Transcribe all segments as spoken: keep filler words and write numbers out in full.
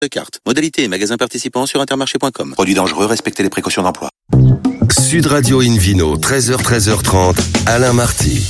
de carte. Modalité et magasin participant sur intermarché point com. Produit dangereux, respectez les précautions d'emploi. Sud Radio Invino, treize heures, treize heures trente, Alain Marty.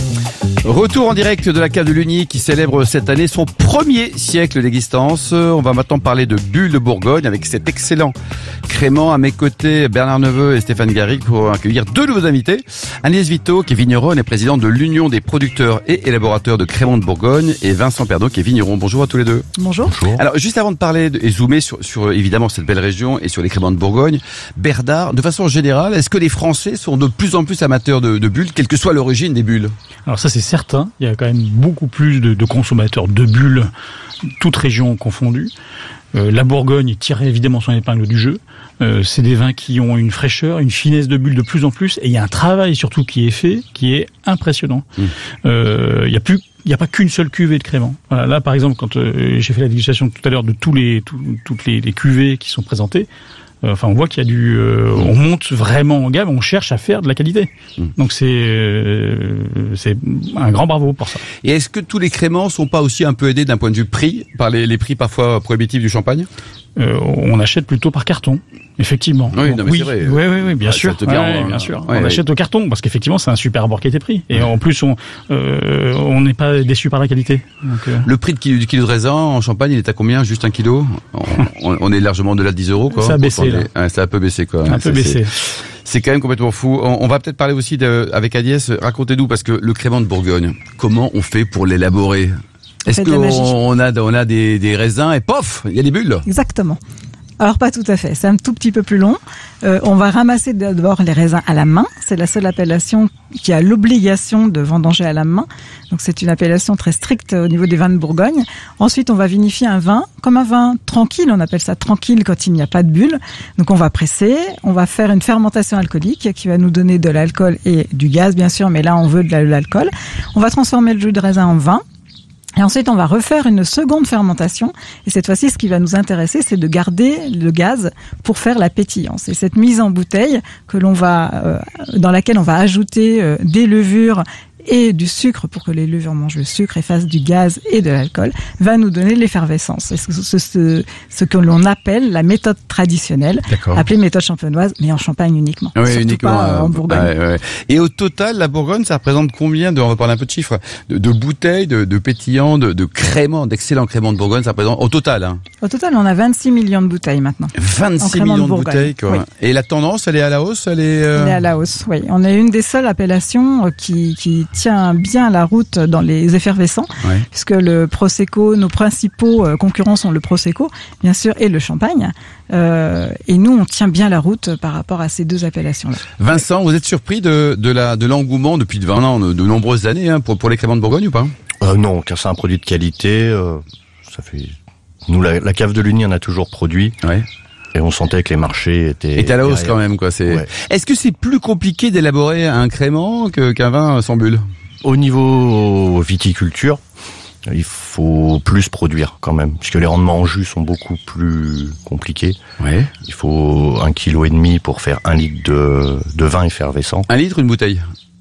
Retour en direct de la cave de Lugny qui célèbre cette année son premier siècle d'existence. On va maintenant parler de Bulle de Bourgogne avec cet excellent crément. À mes côtés, Bernard Neveu et Stéphane Garrigue pour accueillir deux nouveaux invités. Agnès Vito qui est vigneronne et présidente de l'Union des producteurs et élaborateurs de créments de Bourgogne, et Vincent Perdot qui est vigneron. Bonjour à tous les deux. Bonjour. Bonjour. Alors juste avant de parler de, et zoomer sur, sur évidemment cette belle région et sur les créments de Bourgogne, Bernard, de façon générale, est-ce que les Français sont de plus en plus amateurs de, de bulles, quelle que soit l'origine des bulles? Alors ça c'est certain, il y a quand même beaucoup plus de, de consommateurs de bulles, toutes régions confondues. Euh, la Bourgogne tire évidemment son épingle du jeu. Euh, c'est des vins qui ont une fraîcheur, une finesse de bulles de plus en plus, et il y a un travail surtout qui est fait, qui est impressionnant. Mmh. Euh, il y a plus Il n'y a pas qu'une seule cuvée de crément. Voilà, là, par exemple, quand euh, j'ai fait la dégustation tout à l'heure de tous les, tout, toutes les, les cuvées qui sont présentées, euh, enfin, on voit qu'il y a du, euh, on monte vraiment en gamme, on cherche à faire de la qualité. Mmh. Donc c'est, euh, c'est un grand bravo pour ça. Et est-ce que tous les créments sont pas aussi un peu aidés d'un point de vue prix par les, les prix parfois prohibitifs du champagne? Euh, on achète plutôt par carton, effectivement. Oui, non, mais oui, c'est vrai. Oui, oui, oui, bien ah, sûr. Ça bien, ouais, euh, bien sûr. Ouais, on ouais. achète au carton parce qu'effectivement, c'est un super rapport qualité-prix. Et ouais. en plus, on euh, on n'est pas déçu par la qualité. Donc, euh... Le prix de kilo, du kilo de raisin en Champagne, il est à combien? Juste un kilo? on, on est largement au-delà de dix euros, quoi. Ça a baissé, là. Ah, ça a un peu baissé, quoi. Un peu baissé. C'est quand même complètement fou. On, on va peut-être parler aussi de, avec Agnès. Racontez-nous, parce que le crément de Bourgogne, comment on fait pour l'élaborer? Est-ce qu'on on a, on a des, des raisins et pof, il y a des bulles? Exactement. Alors pas tout à fait, c'est un tout petit peu plus long. Euh, on va ramasser d'abord les raisins à la main. C'est la seule appellation qui a l'obligation de vendanger à la main. Donc c'est une appellation très stricte au niveau des vins de Bourgogne. Ensuite, on va vinifier un vin comme un vin tranquille. On appelle ça tranquille quand il n'y a pas de bulles. Donc on va presser, on va faire une fermentation alcoolique qui va nous donner de l'alcool et du gaz bien sûr, mais là on veut de l'alcool. On va transformer le jus de raisin en vin. Et ensuite, on va refaire une seconde fermentation. Et cette fois-ci, ce qui va nous intéresser, c'est de garder le gaz pour faire la pétillance. Et cette mise en bouteille que l'on va, euh, dans laquelle on va ajouter euh, des levures et du sucre pour que les levures mangent le sucre et fassent du gaz et de l'alcool, va nous donner l'effervescence. C'est ce, ce, ce, ce que l'on appelle la méthode traditionnelle, appelée méthode champenoise, mais en Champagne uniquement. Oui, surtout uniquement pas euh, en Bourgogne. Ouais, ouais. Et au total, la Bourgogne, ça représente combien de, on va parler un peu de chiffres, de, de bouteilles, de, de pétillants, de, de créments, d'excellents créments de Bourgogne, ça représente, au total, hein. Au total, on a vingt-six millions de bouteilles maintenant. vingt-six millions de, de bouteilles, quoi. Oui. Et la tendance, elle est à la hausse, elle est, euh... Elle est à la hausse, oui. On est une des seules appellations qui, qui tient bien la route dans les effervescents, ouais. Puisque le Prosecco, nos principaux concurrents sont le Prosecco, bien sûr, et le Champagne. Euh, et nous, on tient bien la route par rapport à ces deux appellations-là. Vincent, vous êtes surpris de, de la, de l'engouement depuis de vingt ans, de, de nombreuses années, hein, pour, pour les créments de Bourgogne ou pas? euh, Non, car c'est un produit de qualité. Euh, ça fait, nous, la, la cave de Lugny en a toujours produit. Ouais. Et on sentait que les marchés étaient... Et à la hausse quand même, quoi. C'est... Ouais. Est-ce que c'est plus compliqué d'élaborer un crément que, qu'un vin sans bulle? Au niveau viticulture, il faut plus produire quand même, puisque les rendements en jus sont beaucoup plus compliqués. Ouais. Il faut un kilo et demi pour faire un litre de, de vin effervescent. Un litre, une bouteille?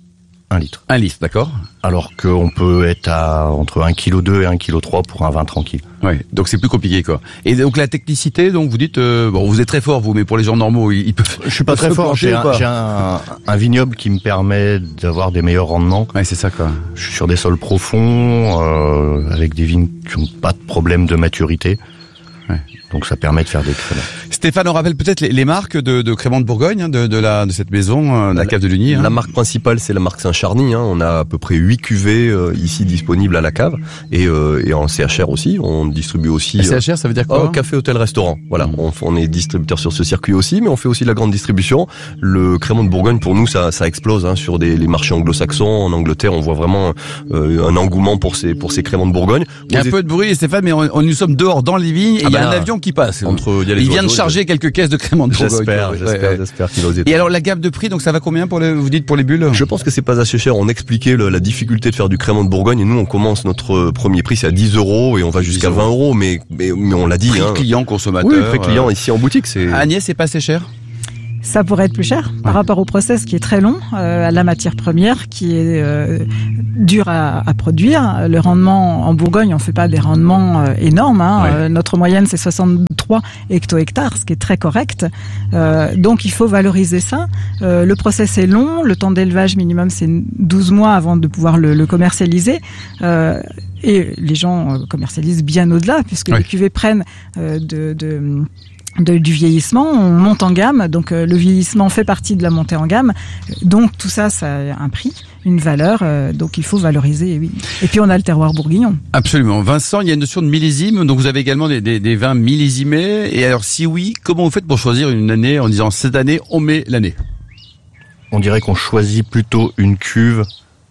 Un litre. Un litre, d'accord. Alors qu'on peut être à entre un virgule deux kilos et un virgule trois kilos pour un vin tranquille. Ouais, donc c'est plus compliqué, quoi. Et donc la technicité, donc vous dites, euh, bon, vous êtes très fort vous, mais pour les gens normaux, ils, ils peuvent. Je suis pas très fort. J'ai, un, j'ai un, un vignoble qui me permet d'avoir des meilleurs rendements. Ouais, c'est ça, quoi. Je suis sur des sols profonds, euh, avec des vignes qui n'ont pas de problème de maturité. Ouais. Donc ça permet de faire des créments. Stéphane, on rappelle peut-être les, les marques de, de créments de Bourgogne, hein, de, de, la, de cette maison, euh, de la cave de Lugny. Hein. La marque principale, c'est la marque Saint-Charny. Hein. On a à peu près huit cuvées euh, ici disponibles à la cave. Et, euh, et en C H R aussi, on distribue aussi... La C H R, ça veut dire quoi? euh, Café, hôtel, restaurant. Voilà, mmh. on, on est distributeur sur ce circuit aussi, mais on fait aussi de la grande distribution. Le crément de Bourgogne, pour nous, ça, ça explose hein, sur des, les marchés anglo-saxons. En Angleterre, on voit vraiment euh, un engouement pour ces, pour ces créments de Bourgogne. Il y a un peu de bruit, Stéphane, mais on, on, nous sommes dehors dans les vignes et il ah y a ben, un avion qui passe. Entre, y a les il vient de charger quelques caisses de créments de Bourgogne. J'espère, j'espère, ouais, ouais. j'espère qu'il ose. Et alors la gamme de prix, donc ça va combien pour les, vous dites pour les bulles? Je pense que c'est pas assez cher. On expliquait le, la difficulté de faire du crément de Bourgogne et nous on commence notre premier prix c'est à dix euros et on va jusqu'à vingt euros, mais, mais, mais on l'a dit. Prix hein. client consommateur. Oui, prix client euh... ici en boutique c'est. Agnès, c'est pas assez cher? Ça pourrait être plus cher par ouais. rapport au process qui est très long, euh, à la matière première qui est euh, dur à, à produire. Le rendement en Bourgogne, on fait pas des rendements euh, énormes. Hein. Ouais. Euh, notre moyenne, c'est soixante-trois hecto-hectares, ce qui est très correct. Euh, donc, il faut valoriser ça. Euh, le process est long. Le temps d'élevage minimum, c'est douze mois avant de pouvoir le, le commercialiser. Euh, et les gens euh, commercialisent bien au-delà, puisque oui. les cuvées prennent euh, de... de De, du vieillissement, on monte en gamme, donc euh, le vieillissement fait partie de la montée en gamme, donc tout ça, ça a un prix, une valeur, euh, donc il faut valoriser, oui. Et puis on a le terroir bourguignon. Absolument. Vincent, il y a une notion de millésime, donc vous avez également des, des, des vins millésimés, et alors si oui, comment vous faites pour choisir une année en disant cette année, on met l'année? On dirait qu'on choisit plutôt une cuve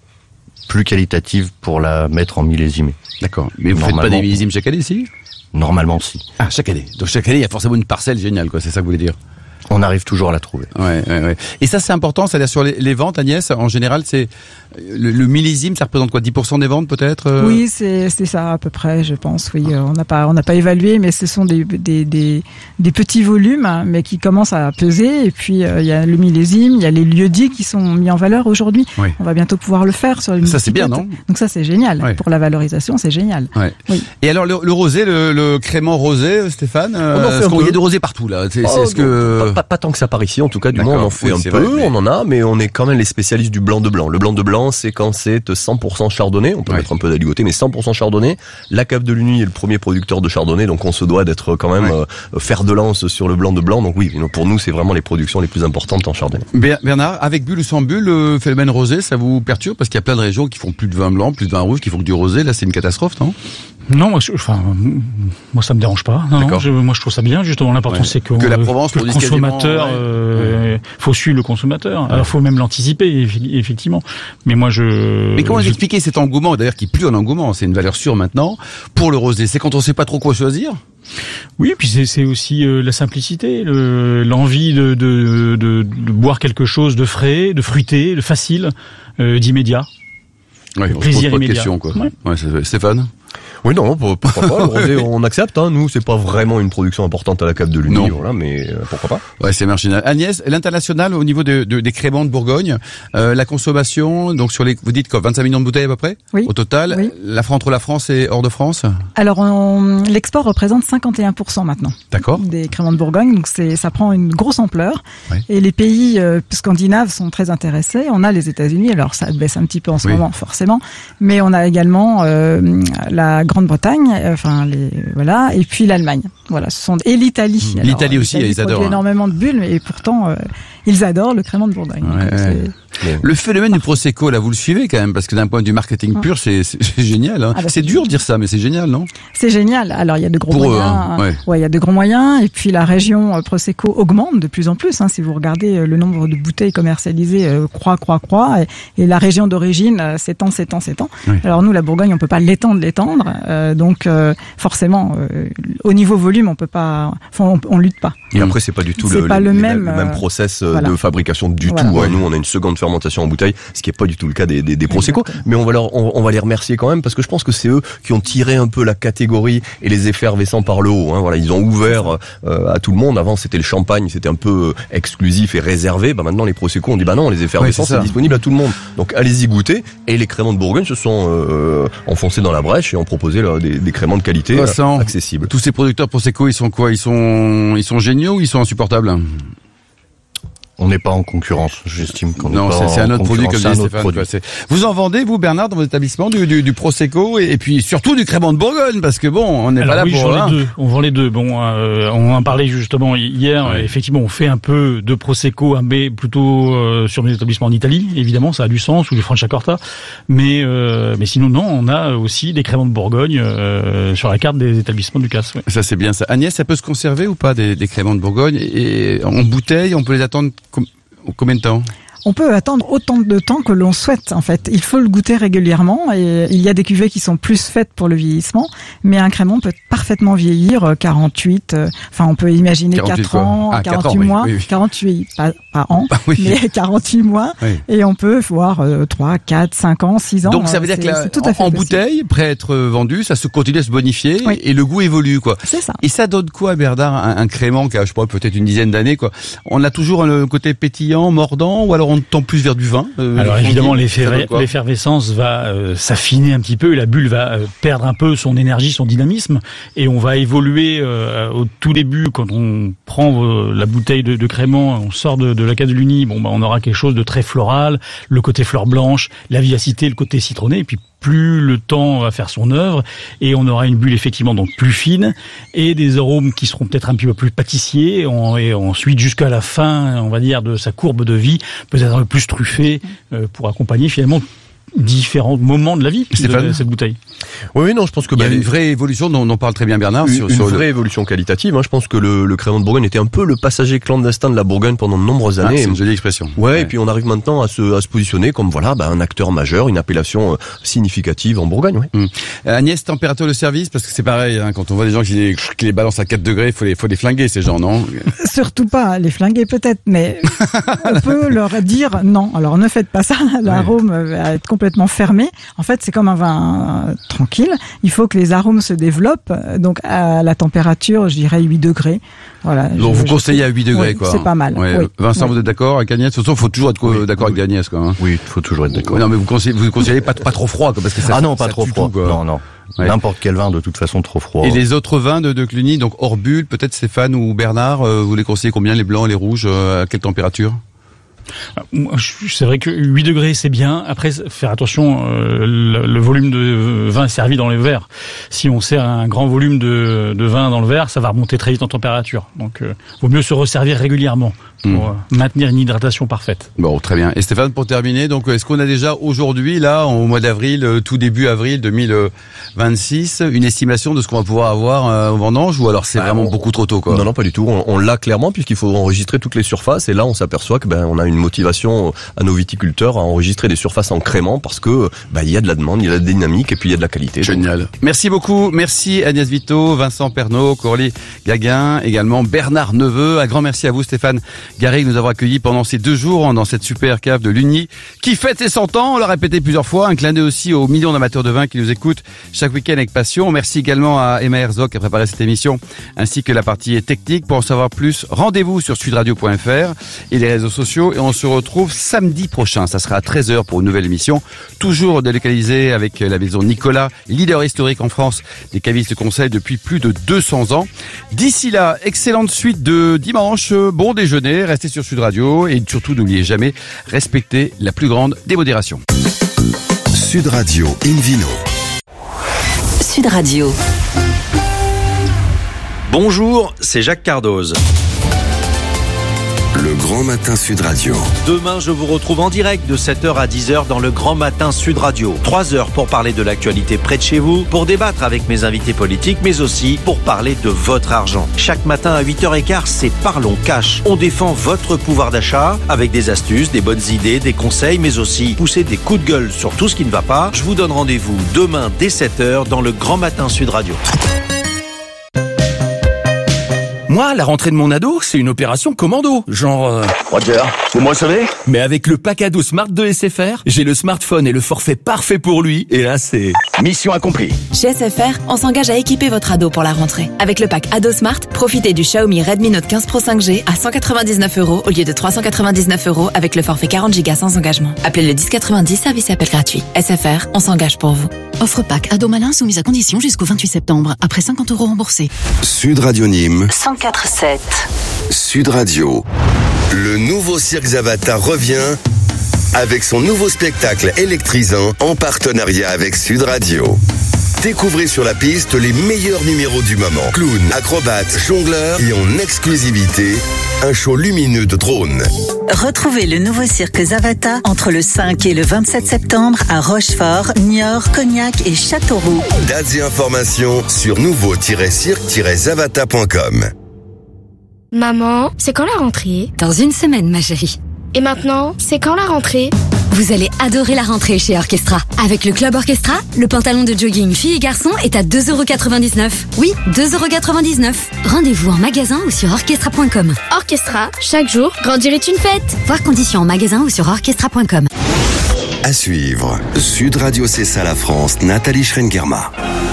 plus qualitative pour la mettre en millésimé. D'accord. Mais vous faites pas des millésimes chaque année, si? Normalement, si. Ah, chaque année. Donc chaque année, il y a forcément une parcelle géniale, quoi. C'est ça que vous voulez dire? On arrive toujours à la trouver. Ouais, ouais, ouais. Et ça, c'est important, c'est-à-dire sur les, les ventes, Agnès, en général, c'est le, le millésime, ça représente quoi, dix pour cent des ventes peut-être euh... Oui, c'est c'est ça à peu près, je pense. Oui, on n'a pas on n'a pas évalué, mais ce sont des des des, des petits volumes, hein, mais qui commencent à peser. Et puis euh, il y a le millésime, il y a les lieux-dits qui sont mis en valeur aujourd'hui. Oui. On va bientôt pouvoir le faire sur une. Ça c'est bien, non? Donc ça c'est génial ouais. Pour la valorisation, c'est génial. Ouais. Oui. Et alors le, le rosé, le, le crément rosé, Stéphane, euh, on en fait parce un qu'il y a peu. du rosé partout là. C'est, Oh, c'est ce que pas, pas, pas tant que ça par ici, en tout cas, du D'accord. moins on en fait Oui, un c'est peu, vrai, mais- on en a, mais on est quand même les spécialistes du blanc de blanc. Le blanc de blanc, c'est quand c'est cent pour cent chardonnay, on peut Ouais. mettre un peu d'aligoté, mais cent pour cent chardonnay. La Cave de Luny est le premier producteur de chardonnay, donc on se doit d'être quand même Ouais. euh, fer de lance sur le blanc de blanc. Donc oui, pour nous, c'est vraiment les productions les plus importantes en chardonnay. Ber- Bernard, avec bulle ou sans bulle, le phénomène rosé, ça vous perturbe parce qu'il y a plein de régions qui font plus de vin blanc, plus de vin rouge, qui font que du rosé. Là, c'est une catastrophe, non? Non, moi, je, enfin, moi ça me dérange pas. Non, non, je, moi je trouve ça bien. Justement, l'important Ouais. c'est que, Que la euh, Provence que le produise consommateur, quasiment, ouais. euh, faut suivre le consommateur. Alors faut même l'anticiper, effi- effectivement. Mais moi je. Mais comment je- vous expliquez cet engouement, d'ailleurs qui est plus un engouement, c'est une valeur sûre maintenant, pour le rosé? C'est quand on sait pas trop quoi choisir? Oui, puis c'est, c'est aussi euh, la simplicité, le, l'envie de, de, de, de boire quelque chose de frais, de fruité, de facile, euh, d'immédiat. Ouais, on se plaisir pose pas de immédiat. questions, quoi. Ouais. Ouais, c'est- Stéphane? Oui, non, pourquoi pas. Le rosé, on accepte. Hein. Nous, c'est pas vraiment une production importante à la Cave de Luny, Non. voilà, mais euh, pourquoi pas. Ouais, c'est marginal. Agnès, l'international au niveau de, de- des créments de Bourgogne, euh, la consommation, donc sur les, vous dites quoi, vingt-cinq millions de bouteilles à peu près? Oui. Au total, Oui. la entre la France et hors de France? Alors on, l'export représente cinquante et un pour cent maintenant. D'accord. Des créments de Bourgogne, donc c'est ça prend une grosse ampleur. Ouais. Et les pays euh, scandinaves sont très intéressés. On a les États-Unis, alors ça baisse un petit peu en ce Oui. moment forcément, mais on a également euh, la Grande-Bretagne, euh, enfin les voilà, et puis l'Allemagne. Voilà, ce sont et l'Italie. Mmh. L'Italie Alors, aussi, l'Italie ils adorent, produit hein. énormément de bulles, et pourtant euh, ils adorent le crément de Bourgogne. Ouais, Donc, ouais. c'est- Le phénomène du Prosecco, là, vous le suivez quand même, parce que d'un point de vue marketing pur, c'est, c'est, c'est génial. Hein. Ah bah, c'est dur de dire ça, mais c'est génial, non? C'est génial. Alors il y a de gros Pour eux, moyens. hein, ouais. Ouais, il y a de gros moyens. Et puis la région euh, Prosecco augmente de plus en plus. Hein, si vous regardez euh, le nombre de bouteilles commercialisées, euh, croît, croît, croît. Et, et la région d'origine euh, s'étend, s'étend, s'étend. Oui. Alors nous, la Bourgogne, on peut pas l'étendre, l'étendre. Euh, donc euh, forcément, euh, au niveau volume, on peut pas. Enfin, on, on lutte pas. Et après, c'est pas du tout C'est le, pas le les même, mêmes- le même euh, process euh, voilà. de fabrication du Voilà. tout. Hein. Nous, on a une seconde fermentation en bouteille, ce qui est pas du tout le cas des, des, des Prosecco. Exactement. Mais on va leur, on, on va les remercier quand même parce que je pense que c'est eux qui ont tiré un peu la catégorie et les effervescents par le haut. Hein. Voilà, ils ont ouvert euh, à tout le monde. Avant, c'était le champagne, c'était un peu euh, exclusif et réservé. Bah maintenant, les Prosecco, on dit bah non, les effervescents, Ouais, c'est ça. c'est disponible à tout le monde. Donc allez-y goûter. Et les créments de Bourgogne se sont euh, enfoncés dans la brèche et ont proposé là, des, des créments de qualité euh, Vincent, accessibles. tous ces producteurs Prosecco, ils sont quoi? Ils sont, ils sont géniaux ou ils sont insupportables? On n'est pas en concurrence, j'estime qu'on n'est Non, pas c'est, c'est en un autre produit, comme concurrence, disait c'est un autre Stéphane. produit. quoi. C'est- Vous en vendez, vous, Bernard, dans votre établissement, du, du, du Prosecco et, et puis surtout du crément de Bourgogne, parce que bon, on n'est Alors pas là oui, pour je vends hein. les deux. On vend les deux. Bon, euh, on en parlait justement hier. Ouais. Effectivement, on fait un peu de Prosecco, mais plutôt euh, sur nos établissements en Italie. Évidemment, ça a du sens, ou du Franciacorta. Mais euh, mais sinon, non, on a aussi des créments de Bourgogne euh, sur la carte des établissements du C A S. Ouais. Ça, c'est bien ça. Agnès, ça peut se conserver ou pas, des, des créments de Bourgogne? Et en bouteille, on peut les attendre com- combien de temps? On peut attendre autant de temps que l'on souhaite, en fait. Il faut le goûter régulièrement, et il y a des cuvées qui sont plus faites pour le vieillissement, mais un crémant peut parfaitement vieillir euh, quarante-huit, euh, enfin on peut imaginer quarante-huit quatre quoi. ans, Ah, quatre quarante-huit ans, oui, mois, oui, oui. quarante-huit, pas, pas ans, Ah oui. mais quarante-huit mois, Oui. et on peut voir euh, trois, quatre, cinq ans, six ans. Donc ça euh, veut dire c'est- que la, c'est tout à fait en, en possible. bouteille, prêt à être vendu, ça se continue à se bonifier Oui. et le goût évolue, quoi. C'est ça. Et ça donne quoi, Bernard, un, un crément qui a, je sais pas, peut-être une dizaine d'années, quoi. On a toujours le côté pétillant, mordant, ou alors on on tend plus vers du vin. Euh, Alors évidemment, dit, l'effervescence va euh, s'affiner un petit peu, et la bulle va euh, perdre un peu son énergie, son dynamisme, et on va évoluer euh, au tout début, quand on prend euh, la bouteille de, de crément, on sort de, de la cave de l'Uni, bon, bah, on aura quelque chose de très floral, le côté fleur blanche, la vivacité, le côté citronné, et puis plus le temps va faire son œuvre, et on aura une bulle effectivement donc plus fine, et des arômes qui seront peut-être un petit peu plus pâtissiers, et ensuite jusqu'à la fin, on va dire, de sa courbe de vie, peut-être un peu plus truffé, euh, pour accompagner finalement différents moments de la vie de cette bouteille. Oui, oui, non, je pense que il y bah, a une vraie évolution dont, dont parle très bien Bernard. Une, sur, une sur vraie le... évolution qualitative. Hein. Je pense que le, le crément de Bourgogne était un peu le passager clandestin de la Bourgogne pendant de nombreuses années. Ah, c'est une jolie expression. Ouais, ouais. Et puis on arrive maintenant à se, à se positionner comme voilà, bah, un acteur majeur, une appellation euh, significative en Bourgogne. Ouais. Hum. Agnès, température de service, parce que c'est pareil, hein, quand on voit des gens qui les, qui les balancent à quatre degrés, il faut les, faut les flinguer ces gens, non? Surtout pas les flinguer peut-être, mais on peut leur dire non. Alors ne faites pas ça. L'arôme ouais. va être complètement fermé. En fait, c'est comme un vin euh, tranquille. Il faut que les arômes se développent, donc à la température, je dirais huit degrés. Voilà. Donc je, vous je conseillez trouve... à huit degrés, oui, quoi. C'est pas mal. Ouais. Oui. Vincent, oui. vous êtes d'accord avec Agnès? De toute façon, il faut toujours être oui, d'accord oui. avec Agnès, quoi. Hein. Oui, il faut toujours être d'accord. Oui, non, mais vous conseillez, vous conseillez pas, pas trop froid, quoi, parce que ça. Ah non, pas ça trop froid. Tout, quoi. Non, non. Ouais. N'importe quel vin, de toute façon, trop froid. Et les autres vins de, de Cluny, donc hors bulle, peut-être Stéphane ou Bernard, euh, vous les conseillez combien, les blancs, les rouges, euh, à quelle température? C'est vrai que huit degrés c'est bien. Après, faire attention, euh, le, le volume de vin est servi dans les verres. Si on sert un grand volume de, de vin dans le verre, ça va remonter très vite en température. Donc, euh, vaut mieux se resservir régulièrement pour mmh. euh, maintenir une hydratation parfaite. Bon, très bien. Et Stéphane, pour terminer, donc est-ce qu'on a déjà aujourd'hui, là, au mois d'avril, euh, tout début avril deux mille vingt-six, une estimation de ce qu'on va pouvoir avoir euh, au vendange, ou alors c'est ah, vraiment on... beaucoup trop tôt, quoi? Non, non, pas du tout. On, on l'a clairement, puisqu'il faut enregistrer toutes les surfaces, et là, on s'aperçoit que ben on a une motivation à nos viticulteurs à enregistrer des surfaces en crément parce que bah il y a de la demande, il y a de la dynamique et puis il y a de la qualité. Génial. Donc. Merci beaucoup. Merci Agnès Vito, Vincent Pernaut, Coralie Gaguin, également Bernard Neveu. Un grand merci à vous Stéphane Garrigue de nous avoir accueillis pendant ces deux jours dans cette super cave de l'Uni qui fête ses cent ans. On l'a répété plusieurs fois. Un clin d'œil aussi aux millions d'amateurs de vin qui nous écoutent chaque week-end avec passion. Merci également à Emma Herzog qui a préparé cette émission ainsi que la partie technique. Pour en savoir plus, rendez-vous sur sudradio point f r et les réseaux sociaux et on se retrouve samedi prochain. Ça sera à treize heures pour une nouvelle émission. Toujours délocalisée avec la maison Nicolas, leader historique en France des cavistes conseils depuis plus de deux cents ans. D'ici là, excellente suite de dimanche. Bon déjeuner. Restez sur Sud Radio et surtout n'oubliez jamais, respectez la plus grande démodération. Sud Radio Invino. Sud Radio. Bonjour, c'est Jacques Cardoz. Le Grand Matin Sud Radio. Demain, je vous retrouve en direct de sept heures à dix heures dans le Grand Matin Sud Radio. trois heures pour parler de l'actualité près de chez vous, pour débattre avec mes invités politiques, mais aussi pour parler de votre argent. Chaque matin à huit heures quinze, c'est Parlons Cash. On défend votre pouvoir d'achat avec des astuces, des bonnes idées, des conseils, mais aussi pousser des coups de gueule sur tout ce qui ne va pas. Je vous donne rendez-vous demain dès sept heures dans le Grand Matin Sud Radio. Moi, la rentrée de mon ado, c'est une opération commando. Genre... Euh... Roger, vous me recevez? Mais avec le pack ado Smart de S F R, j'ai le smartphone et le forfait parfait pour lui. Et là, c'est... Mission accomplie. Chez S F R, on s'engage à équiper votre ado pour la rentrée. Avec le pack ado Smart, profitez du Xiaomi Redmi Note quinze Pro cinq G à cent quatre-vingt-dix-neuf euros au lieu de trois cent quatre-vingt-dix-neuf euros avec le forfait quarante gigas sans engagement. Appelez le dix quatre-vingt-dix, service et appel gratuit. S F R, on s'engage pour vous. Offre pack ado malin soumise à condition jusqu'au vingt-huit septembre. Après cinquante euros remboursés. Sud Radio Nîmes. cent quatre sept. Sud Radio. Le nouveau Cirque Zavata revient avec son nouveau spectacle électrisant en partenariat avec Sud Radio. Découvrez sur la piste les meilleurs numéros du moment. Clown, acrobates, jongleurs et en exclusivité, un show lumineux de drones. Retrouvez le nouveau cirque Zavata entre le cinq et le vingt-sept septembre à Rochefort, Niort, Cognac et Châteauroux. Dates et informations sur nouveau tiret cirque tiret zavata point com. Maman, c'est quand la rentrée? Dans une semaine, ma chérie. Et maintenant, c'est quand la rentrée? Vous allez adorer la rentrée chez Orchestra. Avec le Club Orchestra, le pantalon de jogging filles et garçons est à deux euros quatre-vingt-dix-neuf. Oui, deux euros quatre-vingt-dix-neuf. Rendez-vous en magasin ou sur orchestra point com. Orchestra, chaque jour, grandir est une fête. Voir conditions en magasin ou sur orchestra point com. À suivre, Sud Radio Cessa la France, Nathalie Schrengerma.